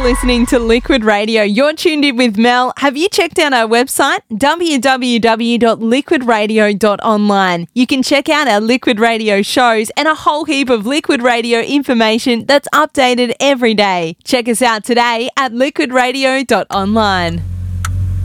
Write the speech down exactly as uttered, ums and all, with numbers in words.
listening to Liquid Radio. You're tuned in with Mel. Have you checked out our website? w w w dot liquid radio dot online. You can check out our Liquid Radio shows and a whole heap of Liquid Radio information that's updated every day. Check us out today at liquid radio dot online.